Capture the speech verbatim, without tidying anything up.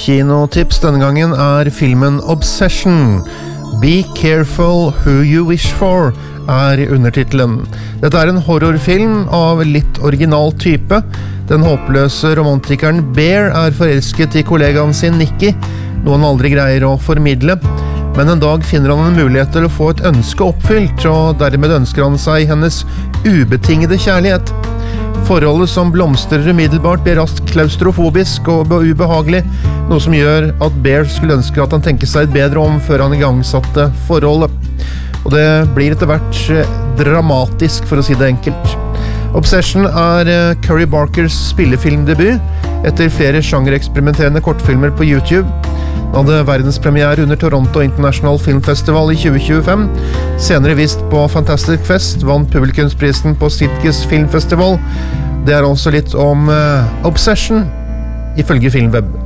Kinotips denne gangen er filmen Obsession. Be careful who you wish for er undertitelen. Dette er en horrorfilm av litt original type. Den håpløse romantikeren Bear er forelsket i kollegaen sin Nicky, noe han aldri greier å formidle. Men en dag finner han en mulighet til å få et ønske oppfylt, og dermed ønsker han seg hennes ubetingede kjærlighet. Forholdet som blomstrer umiddelbart blir raskt klaustrofobisk og ubehagelig, noe som gjør at Bear skulle ønske at han tenker seg bedre om før han igangsatte forholdet. Og det blir etter hvert dramatisk, for å si det enkelt. Obsession er Curry Barkers spillefilmdebut, etter flere sjangereksperimenterende kortfilmer på YouTube. Den hadde verdenspremiere under Toronto International Film Festival i tjue tjuefem, senere vist på Fantastic Fest, vant publikumsprisen på Sitges Filmfestival. Det er også litt om uh, Obsession, ifølge Filmweb.